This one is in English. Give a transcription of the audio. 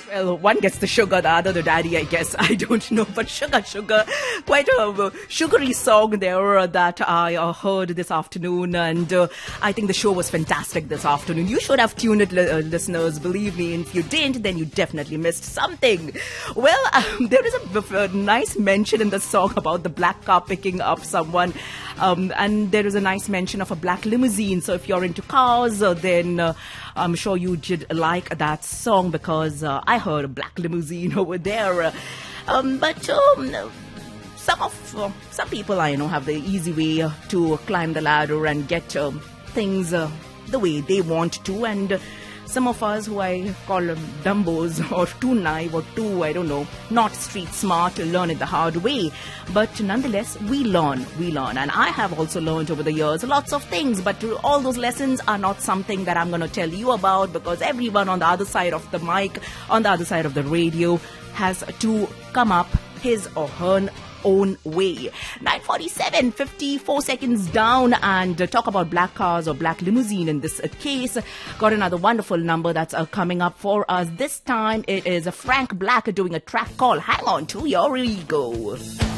Well, one gets the sugar, the other the daddy, I guess. I don't know. But sugar. Quite a sugary song there that I heard this afternoon. And I think the show was fantastic this afternoon. You should have tuned it, listeners. Believe me. And if you didn't, then you definitely missed something. Well, there is a nice mention in the song about the black car picking up someone. And there is a nice mention of a black limousine. So if you're into cars, then I'm sure you did like that song because I heard a black limousine over there. But some people I know have the easy way to climb the ladder and get things the way they want to, and some of us who I call dumbos or too naive or too, I don't know, not street smart, learn it the hard way. But nonetheless, we learn. And I have also learned over the years lots of things, but all those lessons are not something that I'm going to tell you about because everyone on the other side of the mic, on the other side of the radio has to come up his or her own way. 9:47, 54 seconds down, and talk about black cars or black limousine in this case. Got another wonderful number that's coming up for us. This time it is Frank Black doing a track call. Hang on to your ego.